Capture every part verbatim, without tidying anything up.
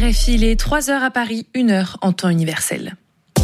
R F I, il est trois heures à Paris, une heure en temps universel.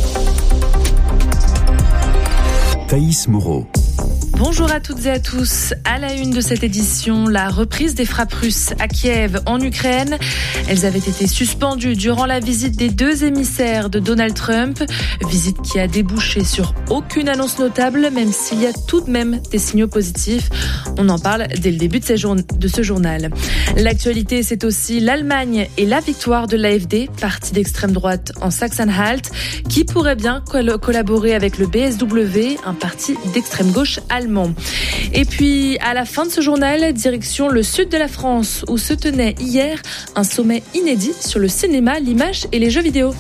Thaïs Moreau. Bonjour à toutes et à tous. À la une de cette édition, la reprise des frappes russes à Kiev, en Ukraine. Elles avaient été suspendues durant la visite des deux émissaires de Donald Trump. Visite qui a débouché sur aucune annonce notable, même s'il y a tout de même des signaux positifs. On en parle dès le début de, ces jour- de ce journal. L'actualité, c'est aussi l'Allemagne et la victoire de l'A F D, parti d'extrême droite en Sachsen-Anhalt, qui pourrait bien col- collaborer avec le B S W, un parti d'extrême gauche allemand. Et puis, à la fin de ce journal, direction le sud de la France, où se tenait hier un sommet inédit sur le cinéma, l'image et les jeux vidéo.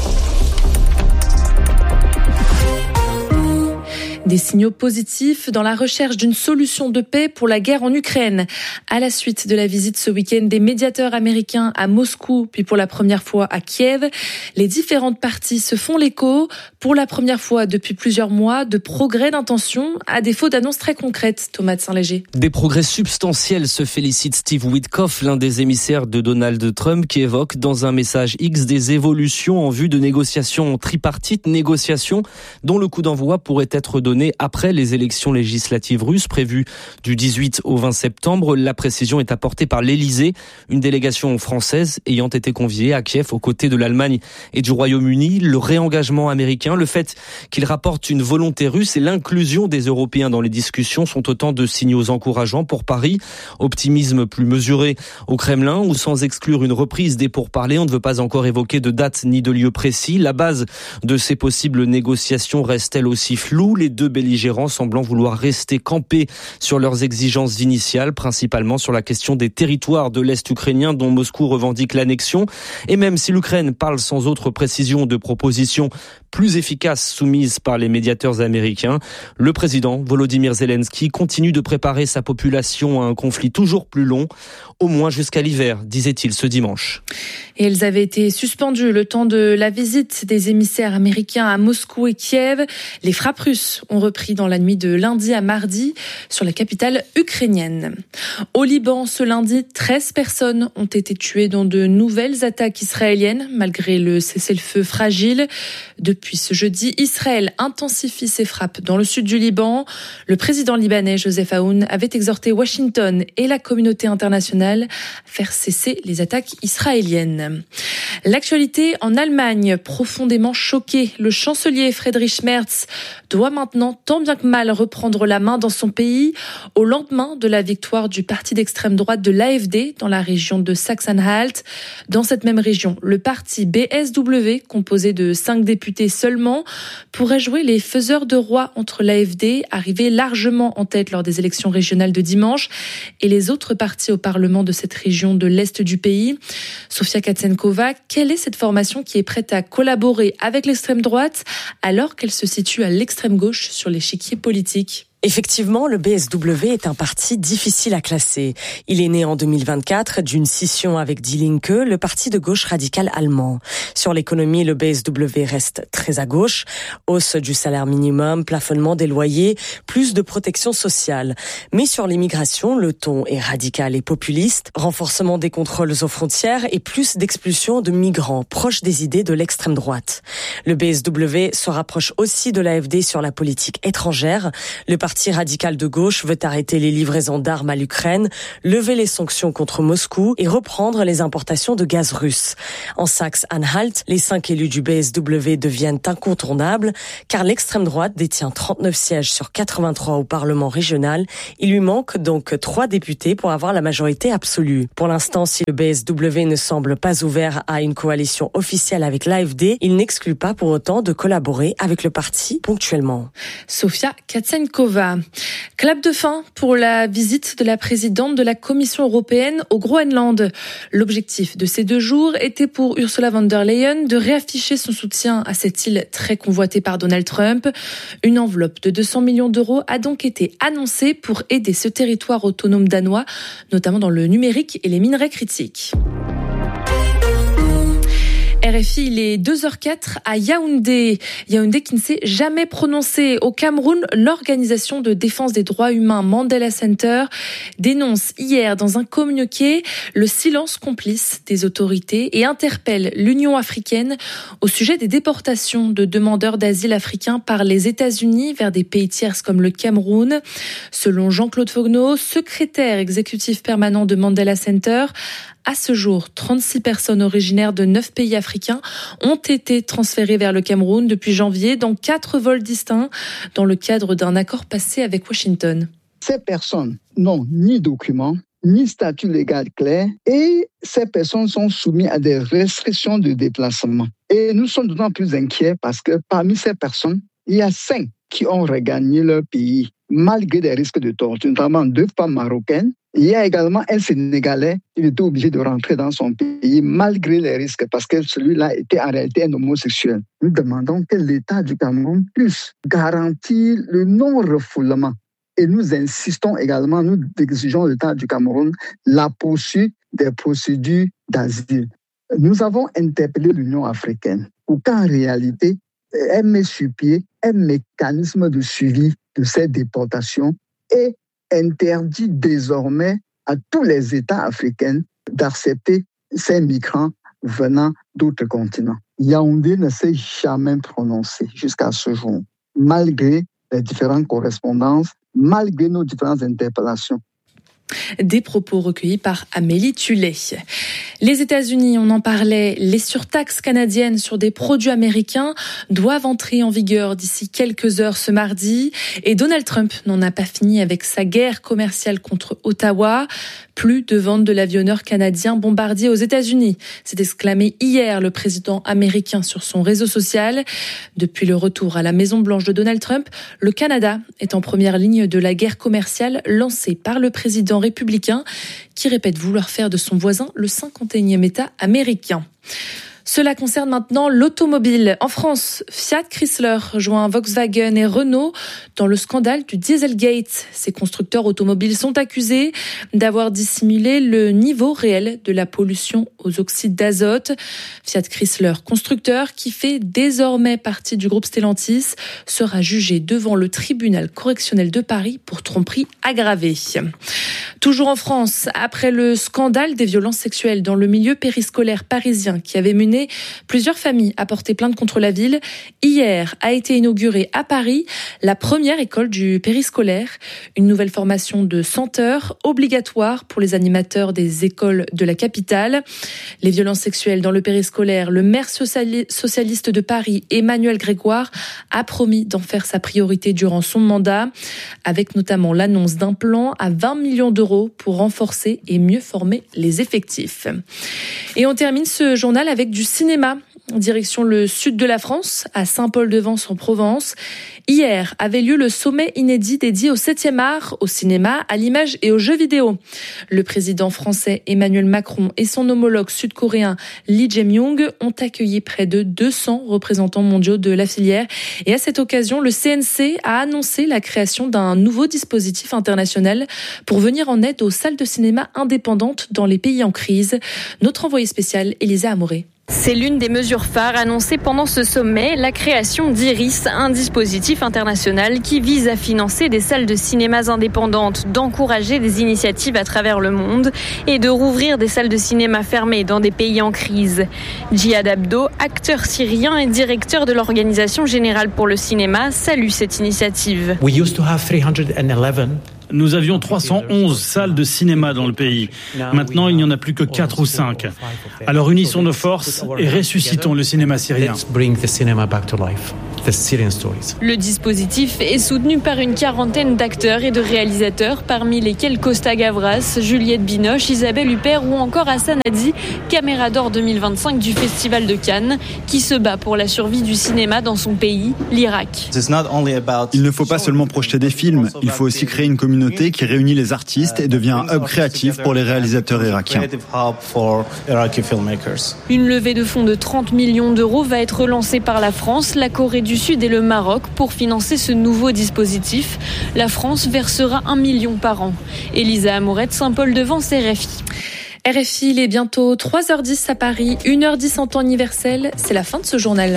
Des signaux positifs dans la recherche d'une solution de paix pour la guerre en Ukraine. À la suite de la visite ce week-end des médiateurs américains à Moscou, puis pour la première fois à Kiev, les différentes parties se font l'écho. Pour la première fois depuis plusieurs mois, de progrès d'intention, à défaut d'annonces très concrètes. Thomas de Saint-Léger. Des progrès substantiels, se félicite Steve Witkoff, l'un des émissaires de Donald Trump, qui évoque dans un message X des évolutions en vue de négociations tripartites, négociations dont le coup d'envoi pourrait être donné après les élections législatives russes prévues du dix-huit au vingt septembre. La précision est apportée par l'Elysée, une délégation française ayant été conviée à Kiev aux côtés de l'Allemagne et du Royaume-Uni. Le réengagement américain, le fait qu'il rapporte une volonté russe et l'inclusion des Européens dans les discussions sont autant de signaux encourageants pour Paris. Optimisme plus mesuré au Kremlin, où sans exclure une reprise des pourparlers, on ne veut pas encore évoquer de date ni de lieu précis. La base de ces possibles négociations reste elle aussi floue. Les deux belligérants semblant vouloir rester campés sur leurs exigences initiales, principalement sur la question des territoires de l'Est ukrainien dont Moscou revendique l'annexion. Et même si l'Ukraine parle sans autre précision de propositions plus efficaces soumises par les médiateurs américains, le président Volodymyr Zelensky continue de préparer sa population à un conflit toujours plus long, au moins jusqu'à l'hiver, disait-il ce dimanche. Et elles avaient été suspendues le temps de la visite des émissaires américains à Moscou et Kiev. Les frappes russes ont repris dans la nuit de lundi à mardi sur la capitale ukrainienne. Au Liban, ce lundi, treize personnes ont été tuées dans de nouvelles attaques israéliennes, malgré le cessez-le-feu fragile. Depuis ce jeudi, Israël intensifie ses frappes dans le sud du Liban. Le président libanais Joseph Aoun avait exhorté Washington et la communauté internationale à faire cesser les attaques israéliennes. L'actualité en Allemagne, profondément choqué, le chancelier Friedrich Merz doit maintenant tant bien que mal reprendre la main dans son pays au lendemain de la victoire du parti d'extrême droite de l'A F D dans la région de Sachsen-Anhalt. Dans cette même région, le parti B S W, composé de cinq députés seulement, pourrait jouer les faiseurs de roi entre l'A F D, arrivé largement en tête lors des élections régionales de dimanche, et les autres partis au Parlement de cette région de l'Est du pays. Sofia Katsenkova, quelle est cette formation qui est prête à collaborer avec l'extrême droite alors qu'elle se situe à l'extrême gauche sur l'échiquier politique ? Effectivement, le B S W est un parti difficile à classer. Il est né en deux mille vingt-quatre d'une scission avec Die Linke, le parti de gauche radical allemand. Sur l'économie, le B S W reste très à gauche. Hausse du salaire minimum, plafonnement des loyers, plus de protection sociale. Mais sur l'immigration, le ton est radical et populiste. Renforcement des contrôles aux frontières et plus d'expulsion de migrants, proches des idées de l'extrême droite. Le B S W se rapproche aussi de l'A F D sur la politique étrangère. Le parti Le parti radical de gauche veut arrêter les livraisons d'armes à l'Ukraine, lever les sanctions contre Moscou et reprendre les importations de gaz russe. En Saxe-Anhalt, les cinq élus du B S W deviennent incontournables car l'extrême droite détient trente-neuf sièges sur quatre-vingt-trois au Parlement régional. Il lui manque donc trois députés pour avoir la majorité absolue. Pour l'instant, si le B S W ne semble pas ouvert à une coalition officielle avec l'A F D, il n'exclut pas pour autant de collaborer avec le parti ponctuellement. Sofia Katsenkova. Clap de fin pour la visite de la présidente de la Commission européenne au Groenland. L'objectif de ces deux jours était pour Ursula von der Leyen de réafficher son soutien à cette île très convoitée par Donald Trump. Une enveloppe de deux cents millions d'euros a donc été annoncée pour aider ce territoire autonome danois, notamment dans le numérique et les minerais critiques. R R F I, il est deux heures quatre à Yaoundé. Yaoundé qui ne s'est jamais prononcé. Au Cameroun, l'organisation de défense des droits humains Mandela Center dénonce hier dans un communiqué le silence complice des autorités et interpelle l'Union africaine au sujet des déportations de demandeurs d'asile africains par les États-Unis vers des pays tiers comme le Cameroun. Selon Jean-Claude Fogno, secrétaire exécutif permanent de Mandela Center, à ce jour, trente-six personnes originaires de neuf pays africains ont été transférées vers le Cameroun depuis janvier dans quatre vols distincts dans le cadre d'un accord passé avec Washington. Ces personnes n'ont ni documents, ni statut légal clair et ces personnes sont soumises à des restrictions de déplacement. Et nous sommes d'autant plus inquiets parce que parmi ces personnes, il y a cinq qui ont regagné leur pays malgré des risques de torture, notamment deux femmes marocaines. Il y a également un Sénégalais, il était obligé de rentrer dans son pays malgré les risques parce que celui-là était en réalité un homosexuel. Nous demandons que l'État du Cameroun puisse garantir le non-refoulement. Et nous insistons également, nous exigeons de l'État du Cameroun la poursuite des procédures d'asile. Nous avons interpellé l'Union africaine pour qu'en réalité, elle met sur pied un mécanisme de suivi de ces déportations et interdit désormais à tous les États africains d'accepter ces migrants venant d'autres continents. Yaoundé ne s'est jamais prononcé jusqu'à ce jour, malgré les différentes correspondances, malgré nos différentes interpellations. Des propos recueillis par Amélie Tullet. Les États-Unis, on en parlait, les surtaxes canadiennes sur des produits américains doivent entrer en vigueur d'ici quelques heures ce mardi. Et Donald Trump n'en a pas fini avec sa guerre commerciale contre Ottawa. Plus de ventes de l'avionneur canadien Bombardier aux États-Unis, s'est exclamé hier le président américain sur son réseau social. Depuis le retour à la Maison-Blanche de Donald Trump, le Canada est en première ligne de la guerre commerciale lancée par le président républicain qui répète vouloir faire de son voisin le cinquante et unième État américain. Cela concerne maintenant l'automobile. En France, Fiat Chrysler rejoint Volkswagen et Renault dans le scandale du Dieselgate. Ces constructeurs automobiles sont accusés d'avoir dissimulé le niveau réel de la pollution aux oxydes d'azote. Fiat Chrysler, constructeur qui fait désormais partie du groupe Stellantis, sera jugé devant le tribunal correctionnel de Paris pour tromperie aggravée. Toujours en France, après le scandale des violences sexuelles dans le milieu périscolaire parisien qui avait mené plusieurs familles à porter plainte contre la ville, hier a été inaugurée à Paris la première école du périscolaire, une nouvelle formation de cent heures obligatoire pour les animateurs des écoles de la capitale. Les violences sexuelles dans le périscolaire, le maire socialiste de Paris, Emmanuel Grégoire, a promis d'en faire sa priorité durant son mandat, avec notamment l'annonce d'un plan à vingt millions d'euros pour renforcer et mieux former les effectifs. Et on termine ce journal avec du cinéma. Direction le sud de la France, à Saint-Paul-de-Vence en Provence. Hier avait lieu le sommet inédit dédié au septième art, au cinéma, à l'image et aux jeux vidéo. Le président français Emmanuel Macron et son homologue sud-coréen Lee Jae-myung ont accueilli près de deux cents représentants mondiaux de la filière. Et à cette occasion, le C N C a annoncé la création d'un nouveau dispositif international pour venir en aide aux salles de cinéma indépendantes dans les pays en crise. Notre envoyé spécial, Elisa Amoré. C'est l'une des mesures phares annoncées pendant ce sommet, la création d'Iris, un dispositif international qui vise à financer des salles de cinéma indépendantes, d'encourager des initiatives à travers le monde et de rouvrir des salles de cinéma fermées dans des pays en crise. Djihad Abdo, acteur syrien et directeur de l'Organisation générale pour le cinéma, salue cette initiative. We used to have three hundred eleven Nous avions trois cent onze salles de cinéma dans le pays. Maintenant, il n'y en a plus que quatre ou cinq. Alors unissons nos forces et ressuscitons le cinéma syrien. Le dispositif est soutenu par une quarantaine d'acteurs et de réalisateurs, parmi lesquels Costa Gavras, Juliette Binoche, Isabelle Huppert ou encore Hassan Hadi, Caméra d'or deux mille vingt-cinq du Festival de Cannes, qui se bat pour la survie du cinéma dans son pays, l'Irak. Il ne faut pas seulement projeter des films, il faut aussi créer une communauté qui réunit les artistes et devient un hub créatif pour les réalisateurs irakiens. Une levée de fonds de trente millions d'euros va être lancée par la France, la Corée du Sud et le Maroc pour financer ce nouveau dispositif. La France versera un million par an. Elisa Amourette, Saint-Paul-de-Vence, R F I. R F I, il est bientôt trois heures dix à Paris, une heure dix en temps universel. C'est la fin de ce journal.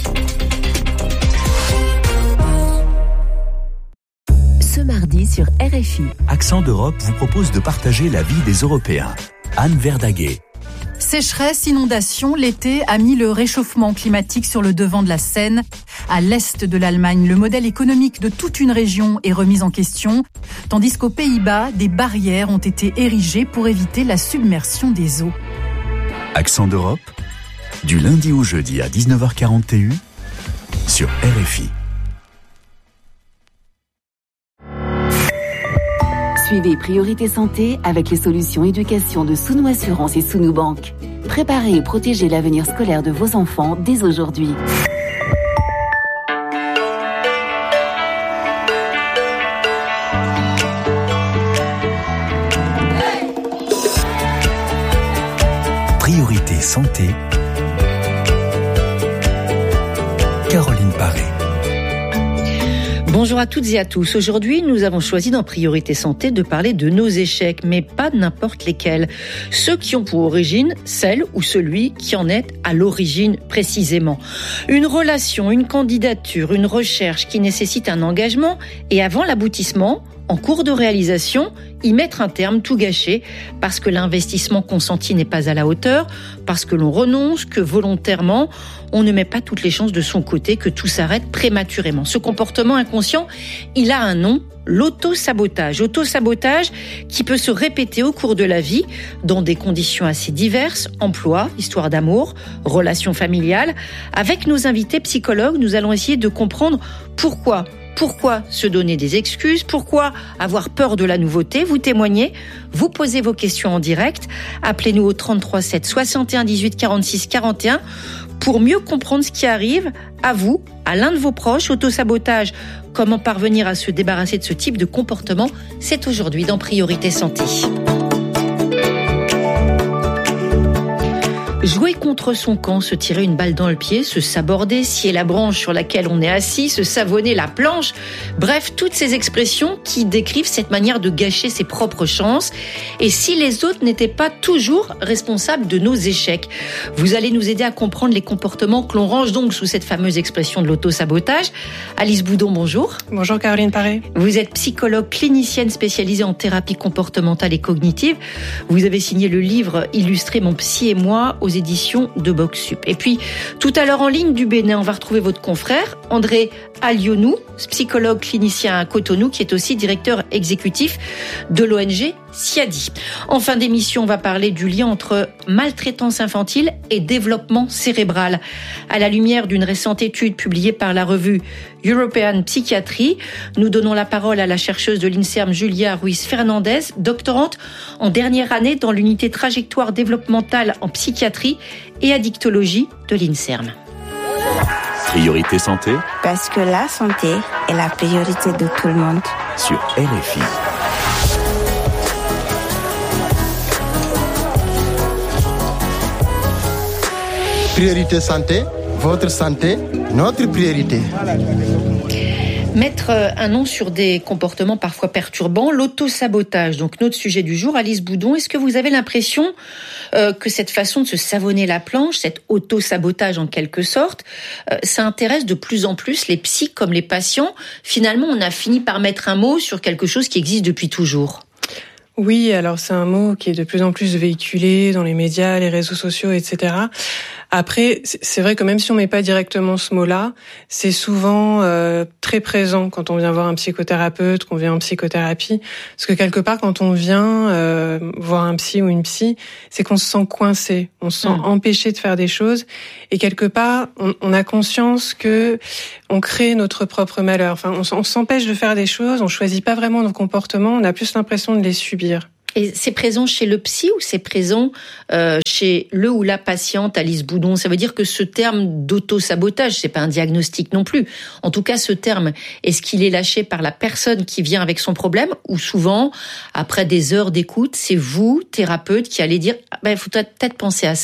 Ce mardi sur R F I. Accent d'Europe vous propose de partager la vie des Européens. Anne Verdaguet. Sécheresse, inondation, l'été a mis le réchauffement climatique sur le devant de la scène. À l'est de l'Allemagne, le modèle économique de toute une région est remis en question, tandis qu'aux Pays-Bas, des barrières ont été érigées pour éviter la submersion des eaux. Accent d'Europe, du lundi au jeudi à dix-neuf heures quarante et un sur R F I. Suivez Priorité Santé avec les solutions éducation de Sounou Assurance et Sounou Banque. Préparez et protégez l'avenir scolaire de vos enfants dès aujourd'hui. Priorité Santé. Caroline Paré. Bonjour à toutes et à tous. Aujourd'hui, nous avons choisi dans Priorité Santé de parler de nos échecs, mais pas n'importe lesquels. Ceux qui ont pour origine celle ou celui qui en est à l'origine précisément. Une relation, une candidature, une recherche qui nécessite un engagement et avant l'aboutissement, en cours de réalisation, y mettre un terme, tout gâcher, parce que l'investissement consenti n'est pas à la hauteur, parce que l'on renonce, que volontairement, on ne met pas toutes les chances de son côté, que tout s'arrête prématurément. Ce comportement inconscient, il a un nom, l'auto-sabotage. Auto-sabotage qui peut se répéter au cours de la vie, dans des conditions assez diverses, emploi, histoire d'amour, relations familiales. Avec nos invités psychologues, nous allons essayer de comprendre pourquoi Pourquoi se donner des excuses? Pourquoi avoir peur de la nouveauté? Vous témoignez, vous posez vos questions en direct. Appelez-nous au trente-trois sept soixante et un dix-huit quarante-six quarante et un pour mieux comprendre ce qui arrive à vous, à l'un de vos proches. Autosabotage, comment parvenir à se débarrasser de ce type de comportement? C'est aujourd'hui dans Priorité Santé. Jouer contre son camp, se tirer une balle dans le pied, se saborder, scier la branche sur laquelle on est assis, se savonner la planche. Bref, toutes ces expressions qui décrivent cette manière de gâcher ses propres chances. Et si les autres n'étaient pas toujours responsables de nos échecs? Vous allez nous aider à comprendre les comportements que l'on range donc sous cette fameuse expression de l'auto-sabotage. Alice Boudon, bonjour. Bonjour Caroline Paré. Vous êtes psychologue clinicienne spécialisée en thérapie comportementale et cognitive. Vous avez signé le livre illustré Mon psy et moi aux éditions de Boxsup. Et puis, tout à l'heure en ligne du Bénin, on va retrouver votre confrère, André Alionou, psychologue clinicien à Cotonou, qui est aussi directeur exécutif de l'O N G Siadi. En fin d'émission, on va parler du lien entre maltraitance infantile et développement cérébral. À la lumière d'une récente étude publiée par la revue European Psychiatry, nous donnons la parole à la chercheuse de l'INSERM Julia Ruiz Fernandez, doctorante en dernière année dans l'unité trajectoire développementale en psychiatrie et addictologie de l'INSERM. Priorité Santé. Parce que la santé est la priorité de tout le monde. Sur R F I. Priorité santé, votre santé, notre priorité. Mettre un nom sur des comportements parfois perturbants, l'auto-sabotage. Donc notre sujet du jour, Alice Boudon, est-ce que vous avez l'impression euh, que cette façon de se savonner la planche, cet auto-sabotage en quelque sorte, euh, ça intéresse de plus en plus les psys comme les patients? Finalement, on a fini par mettre un mot sur quelque chose qui existe depuis toujours. Oui, alors c'est un mot qui est de plus en plus véhiculé dans les médias, les réseaux sociaux, et cetera. Après, c'est vrai que même si on met pas directement ce mot-là, c'est souvent euh, très présent quand on vient voir un psychothérapeute, qu'on vient en psychothérapie. Parce que quelque part, quand on vient euh, voir un psy ou une psy, c'est qu'on se sent coincé, on se sent mmh. empêché de faire des choses. Et quelque part, on, on a conscience que on crée notre propre malheur. Enfin, on, on s'empêche de faire des choses, on choisit pas vraiment nos comportements, on a plus l'impression de les subir. Et c'est présent chez le psy ou c'est présent euh, chez le ou la patiente, Alice Boudon? Ça veut dire que ce terme d'auto-sabotage, c'est pas un diagnostic non plus. En tout cas, ce terme, est-ce qu'il est lâché par la personne qui vient avec son problème ou souvent, après des heures d'écoute, c'est vous, thérapeute, qui allez dire ah ben, « il faudrait peut-être penser à ça ».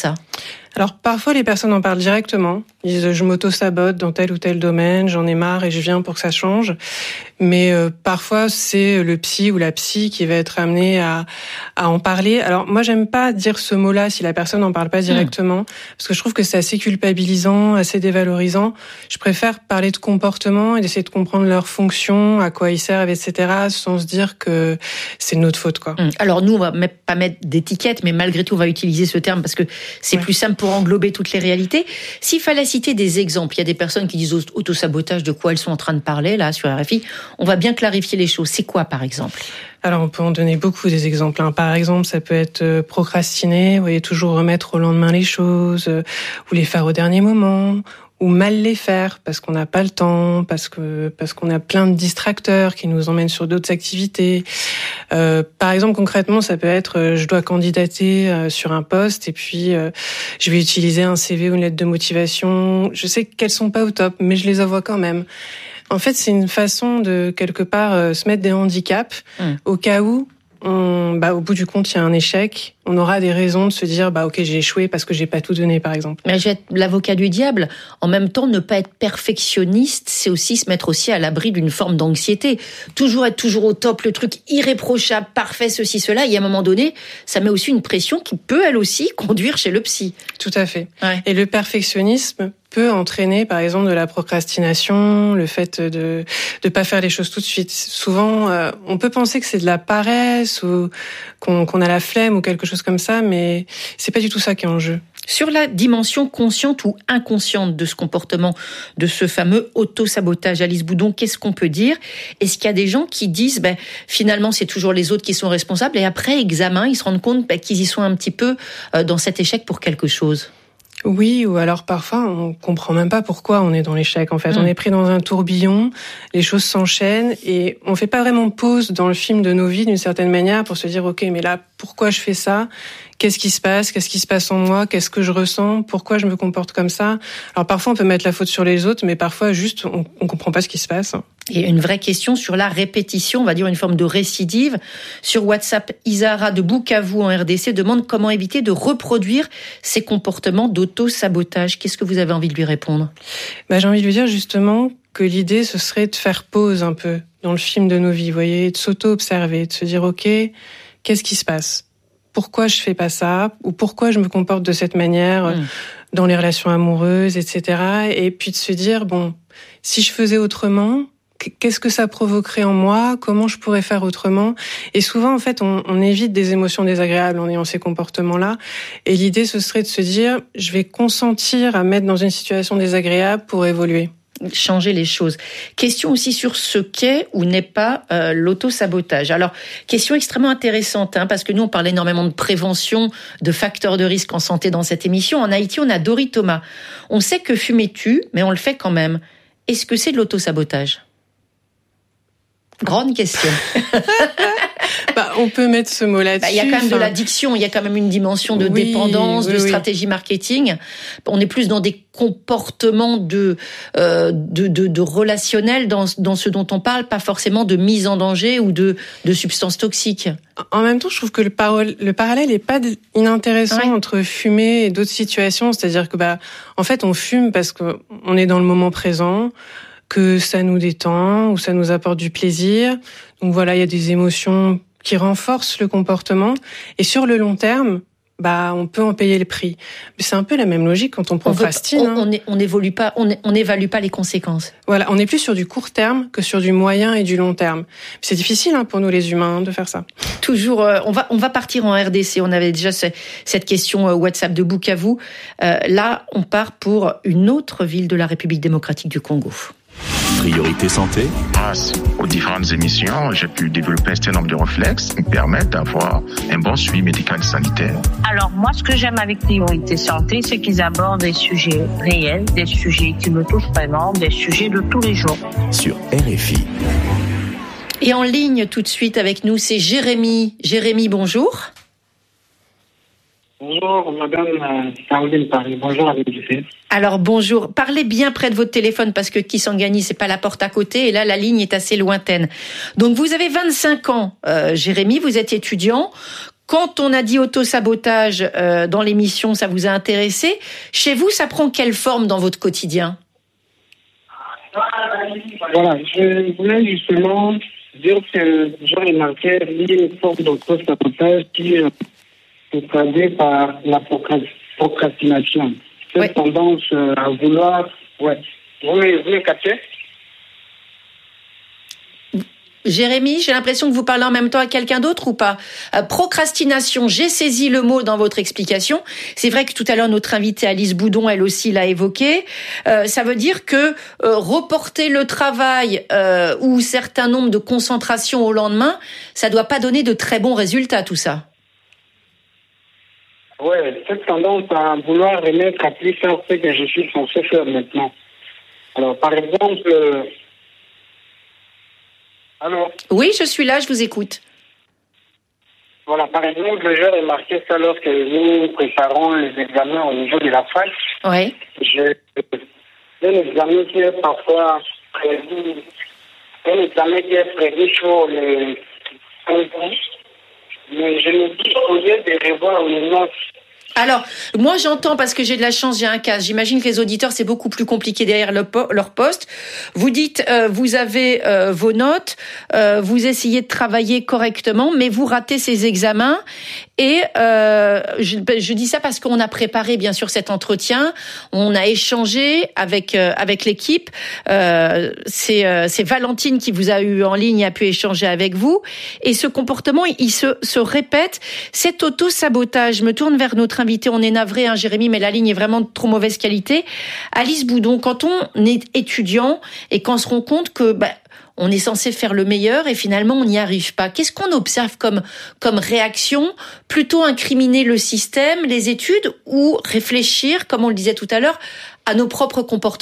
Alors parfois les personnes en parlent directement, ils disent je m'auto-sabote dans tel ou tel domaine, j'en ai marre et je viens pour que ça change. Mais euh, parfois c'est le psy ou la psy qui va être amené à à en parler. Alors moi j'aime pas dire ce mot-là si la personne n'en parle pas directement, mmh. parce que je trouve que c'est assez culpabilisant, assez dévalorisant. Je préfère parler de comportement et d'essayer de comprendre leur fonction, à quoi ils servent, et cetera, sans se dire que c'est de notre faute, quoi. Mmh. Alors nous on va pas mettre d'étiquette, mais malgré tout on va utiliser ce terme parce que c'est ouais. plus simple pour englober toutes les réalités. S'il fallait citer des exemples, il y a des personnes qui disent auto-sabotage, de quoi elles sont en train de parler, là, sur R F I. On va bien clarifier les choses. C'est quoi, par exemple ? Alors, on peut en donner beaucoup des exemples. Hein. Par exemple, ça peut être procrastiner, vous voyez, toujours remettre au lendemain les choses, ou les faire au dernier moment, ou mal les faire parce qu'on n'a pas le temps, parce que parce qu'on a plein de distracteurs qui nous emmènent sur d'autres activités. Euh, par exemple, concrètement, ça peut être euh, je dois candidater euh, sur un poste et puis euh, je vais utiliser un C V ou une lettre de motivation. Je sais qu'elles sont pas au top, mais je les envoie quand même. En fait, c'est une façon de quelque part euh, se mettre des handicaps mmh. au cas où on, bah, au bout du compte, il y a un échec. On aura des raisons de se dire, bah, ok, j'ai échoué parce que j'ai pas tout donné, par exemple. Mais je vais être l'avocat du diable. En même temps, ne pas être perfectionniste, c'est aussi se mettre aussi à l'abri d'une forme d'anxiété. Toujours être toujours au top, le truc irréprochable, parfait, ceci, cela. Et à un moment donné, ça met aussi une pression qui peut, elle aussi, conduire chez le psy. Tout à fait. Ouais. Et le perfectionnisme peut entraîner, par exemple, de la procrastination, le fait de de pas faire les choses tout de suite. Souvent, euh, on peut penser que c'est de la paresse ou qu'on, qu'on a la flemme ou quelque chose comme ça, mais c'est pas du tout ça qui est en jeu. Sur la dimension consciente ou inconsciente de ce comportement, de ce fameux auto-sabotage, Alice Boudon, qu'est-ce qu'on peut dire ? Est-ce qu'il y a des gens qui disent, ben, finalement, c'est toujours les autres qui sont responsables, et après examen, ils se rendent compte ben, qu'ils y sont un petit peu euh, dans cet échec pour quelque chose ? Oui, ou alors parfois on comprend même pas pourquoi on est dans l'échec. En fait, mmh. on est pris dans un tourbillon, les choses s'enchaînent et on fait pas vraiment pause dans le film de nos vies d'une certaine manière pour se dire ok, mais là pourquoi je fais ça ? Qu'est-ce qui se passe ? Qu'est-ce qui se passe en moi ? Qu'est-ce que je ressens ? Pourquoi je me comporte comme ça ? Alors parfois on peut mettre la faute sur les autres, mais parfois juste on, on comprend pas ce qui se passe. Et une vraie question sur la répétition, on va dire une forme de récidive. Sur WhatsApp, Isara de Bukavu en R D C demande comment éviter de reproduire ces comportements d'auto-sabotage. Qu'est-ce que vous avez envie de lui répondre ? Bah, j'ai envie de lui dire justement que l'idée ce serait de faire pause un peu dans le film de nos vies, vous voyez, de s'auto-observer, de se dire ok, qu'est-ce qui se passe ? Pourquoi je fais pas ça ? Ou pourquoi je me comporte de cette manière mmh. dans les relations amoureuses, et cetera. Et puis de se dire, bon, si je faisais autrement, qu'est-ce que ça provoquerait en moi ? Comment je pourrais faire autrement ? Et souvent, en fait, on, on évite des émotions désagréables en ayant ces comportements-là. Et l'idée, ce serait de se dire, je vais consentir à mettre dans une situation désagréable pour évoluer. Changer les choses. Question aussi sur ce qu'est ou n'est pas euh, l'auto-sabotage. Alors, question extrêmement intéressante, hein, parce que nous, on parle énormément de prévention, de facteurs de risque en santé dans cette émission. En Haïti, on a Dory Thomas. On sait que fumer tue, mais on le fait quand même. Est-ce que c'est de l'auto-sabotage ? Grande question. Bah, on peut mettre ce mot là-dessus. Bah, il y a quand même de l'addiction, il y a quand même une dimension de oui, dépendance, oui, de oui. stratégie marketing. On est plus dans des comportements de euh, de, de, de relationnel dans, dans ce dont on parle, pas forcément de mise en danger ou de, de substances toxiques. En même temps, je trouve que le, parole, le parallèle est pas inintéressant ouais. entre fumer et d'autres situations. C'est-à-dire que, bah, en fait, on fume parce qu'on est dans le moment présent, que ça nous détend ou ça nous apporte du plaisir. Donc voilà, il y a des émotions qui renforcent le comportement. Et sur le long terme, bah, on peut en payer le prix. Mais c'est un peu la même logique quand on procrastine. On veut, on, on, on évolue pas, on, on évalue pas les conséquences. Voilà, on est plus sur du court terme que sur du moyen et du long terme. C'est difficile hein, pour nous les humains de faire ça. Toujours, euh, on va on va partir en R D C. On avait déjà ce, cette question euh, WhatsApp de Bukavu. Euh, là, on part pour une autre ville de la République démocratique du Congo. Priorité santé. Grâce aux différentes émissions, j'ai pu développer un certain nombre de réflexes qui me permettent d'avoir un bon suivi médical et sanitaire. Alors moi, ce que j'aime avec Priorité santé, c'est qu'ils abordent des sujets réels, des sujets qui me touchent vraiment, des sujets de tous les jours. Sur R F I. Et en ligne tout de suite avec nous, c'est Jérémy. Jérémy, bonjour. Bonjour, madame Caroline Paris. Bonjour, avec Dufay. Alors, bonjour. Parlez bien près de votre téléphone parce que Kisangani, c'est pas la porte à côté et là, la ligne est assez lointaine. Donc, vous avez vingt-cinq ans, euh, Jérémy, vous êtes étudiant. quand on a dit auto-sabotage euh, dans l'émission, ça vous a intéressé. Chez vous, ça prend quelle forme dans votre quotidien ? Voilà, je voulais justement dire que j'ai remarqué qu'il y a une forme d'auto-sabotage qui est traduite par la procrastination. Cette ouais. tendance à vouloir... Ouais. Vous me captez ? Jérémy, j'ai l'impression que vous parlez en même temps à quelqu'un d'autre ou pas ? euh, Procrastination, j'ai saisi le mot dans votre explication. C'est vrai que tout à l'heure, notre invitée Alice Boudon, elle aussi l'a évoqué. Euh, ça veut dire que euh, reporter le travail euh, ou certain nombre de concentrations au lendemain, ça doit pas donner de très bons résultats, tout ça. Oui, cette tendance à vouloir remettre à plus faire ce que je suis censé faire maintenant. Alors, par exemple... Euh Alors, oui, je suis là, je vous écoute. Voilà, par exemple, j'ai remarqué ça lorsque nous préparons les examens au niveau de la fac. Oui. J'ai un examen qui est parfois prévu, un examen qui est prévu sur les mais je me dis au lieu de revoir les notes. Alors, moi j'entends, parce que j'ai de la chance, j'ai un casque. J'imagine que les auditeurs, c'est beaucoup plus compliqué derrière le po- leur poste. Vous dites, euh, vous avez euh, vos notes, euh, vous essayez de travailler correctement, mais vous ratez ces examens. Et euh, je, je dis ça parce qu'on a préparé bien sûr cet entretien, on a échangé avec euh, avec l'équipe. Euh, c'est euh, c'est Valentine qui vous a eu en ligne, a pu échanger avec vous. Et ce comportement, il se se répète. Cet auto-sabotage. Je me tourne vers notre invité. On est navré, hein, Jérémy, mais la ligne est vraiment de trop mauvaise qualité. Alice Boudon, quand on est étudiant et qu'on se rend compte que bah, on est censé faire le meilleur et finalement on n'y arrive pas. Qu'est-ce qu'on observe comme comme réaction ? Plutôt incriminer le système, les études, ou réfléchir, comme on le disait tout à l'heure, à nos propres comportements ?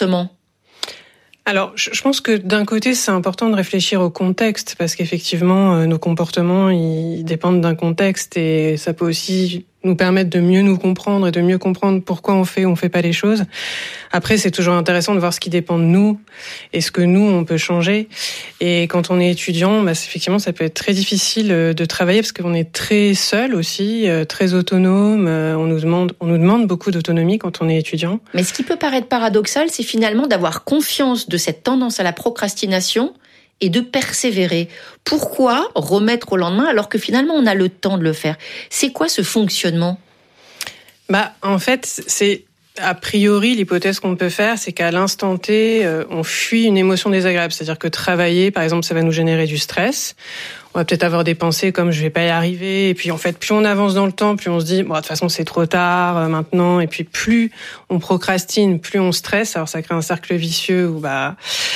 Alors, je pense que d'un côté, c'est important de réfléchir au contexte, parce qu'effectivement, nos comportements, ils dépendent d'un contexte, et ça peut aussi nous permettre de mieux nous comprendre et de mieux comprendre pourquoi on fait ou on fait pas les choses. Après, c'est toujours intéressant de voir ce qui dépend de nous et ce que nous, on peut changer. Et quand on est étudiant, bah, effectivement, ça peut être très difficile de travailler parce qu'on est très seul aussi, très autonome. On nous demande, on nous demande beaucoup d'autonomie quand on est étudiant. Mais ce qui peut paraître paradoxal, c'est finalement d'avoir conscience de cette tendance à la procrastination et de persévérer. Pourquoi remettre au lendemain alors que finalement on a le temps de le faire ? C'est quoi ce fonctionnement ? Bah, en fait, c'est a priori l'hypothèse qu'on peut faire, c'est qu'à l'instant T, on fuit une émotion désagréable. C'est-à-dire que travailler, par exemple, ça va nous générer du stress. On va peut-être avoir des pensées comme je vais pas y arriver, et puis en fait plus on avance dans le temps, plus on se dit bon de toute façon c'est trop tard euh, maintenant, et puis plus on procrastine, plus on stresse. Alors ça crée un cercle vicieux où bah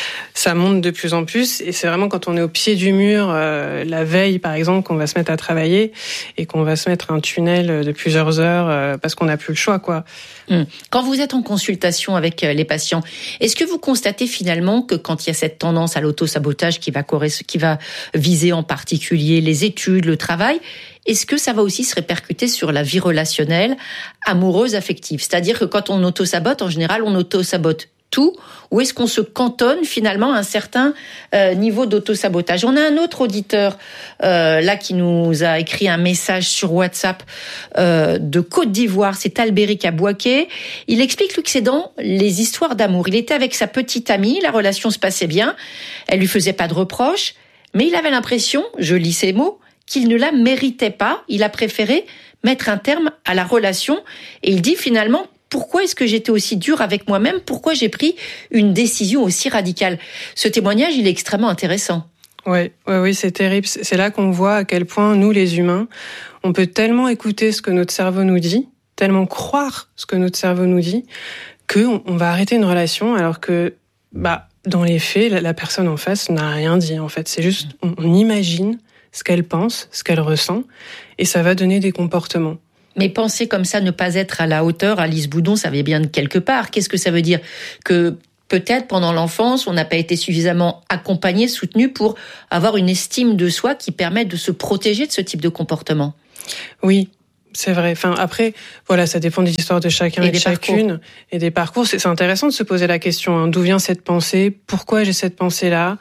ça monte de plus en plus, et c'est vraiment quand on est au pied du mur euh, la veille par exemple qu'on va se mettre à travailler et qu'on va se mettre un tunnel de plusieurs heures euh, parce qu'on n'a plus le choix quoi. Quand vous êtes en consultation avec les patients, est-ce que vous constatez finalement que quand il y a cette tendance à l'auto-sabotage qui va qui va viser en particulier les études, le travail, est-ce que ça va aussi se répercuter sur la vie relationnelle, amoureuse, affective ? C'est-à-dire que quand on auto-sabote, en général, on auto-sabote tout, ou est-ce qu'on se cantonne finalement à un certain euh, niveau d'auto-sabotage ? On a un autre auditeur euh, là qui nous a écrit un message sur WhatsApp euh, de Côte d'Ivoire, c'est Albéric Abouaké. Il explique lui que c'est dans les histoires d'amour. Il était avec sa petite amie, la relation se passait bien, elle lui faisait pas de reproches, mais il avait l'impression, je lis ces mots, qu'il ne la méritait pas. Il a préféré mettre un terme à la relation, et il dit finalement, pourquoi est-ce que j'étais aussi dur avec moi-même ? Pourquoi j'ai pris une décision aussi radicale ? Ce témoignage, il est extrêmement intéressant. Oui, oui, oui, c'est terrible. C'est là qu'on voit à quel point, nous, les humains, on peut tellement écouter ce que notre cerveau nous dit, tellement croire ce que notre cerveau nous dit, qu'on on va arrêter une relation alors que, bah, dans les faits, la, la personne en face n'a rien dit, en fait. C'est juste, on, on imagine ce qu'elle pense, ce qu'elle ressent, et ça va donner des comportements. Mais penser comme ça, ne pas être à la hauteur, Alice Boudon, ça vient bien de quelque part. Qu'est-ce que ça veut dire ? Que peut-être pendant l'enfance, on n'a pas été suffisamment accompagné, soutenu pour avoir une estime de soi qui permette de se protéger de ce type de comportement. Oui, c'est vrai. Enfin, après, voilà, ça dépend des histoires de chacun et, et de chacune parcours. Et des parcours. C'est, c'est intéressant de se poser la question, hein, d'où vient cette pensée ? Pourquoi j'ai cette pensée-là ?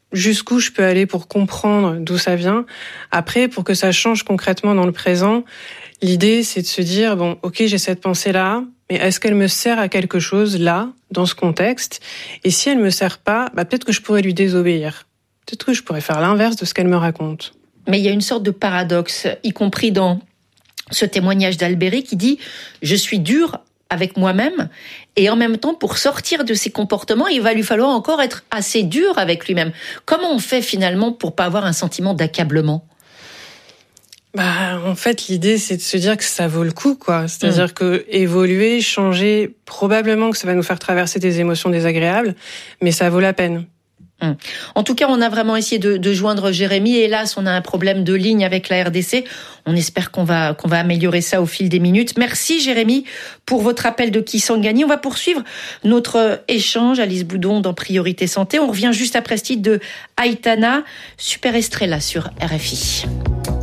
jusqu'où je peux aller pour comprendre d'où ça vient. Après, pour que ça change concrètement dans le présent, l'idée, c'est de se dire, bon, ok, j'ai cette pensée-là, mais est-ce qu'elle me sert à quelque chose là, dans ce contexte? Et si elle me sert pas, bah, peut-être que je pourrais lui désobéir. Peut-être que je pourrais faire l'inverse de ce qu'elle me raconte. Mais il y a une sorte de paradoxe, y compris dans ce témoignage d'Alberi qui dit « Je suis dur avec moi-même » et en même temps, pour sortir de ces comportements, il va lui falloir encore être assez dur avec lui-même. Comment on fait finalement pour pas avoir un sentiment d'accablement ? Bah, en fait, l'idée, c'est de se dire que ça vaut le coup, quoi. C'est-à-dire mmh. que évoluer, changer, probablement que ça va nous faire traverser des émotions désagréables, mais ça vaut la peine. En tout cas, on a vraiment essayé de, de joindre Jérémy. Hélas, on a un problème de ligne avec la R D C. On espère qu'on va, qu'on va améliorer ça au fil des minutes. Merci Jérémy pour votre appel de Kisangani. On va poursuivre notre échange, Alice Boudon, dans Priorité Santé. On revient juste après ce titre de Aitana, Super Estrella sur R F I.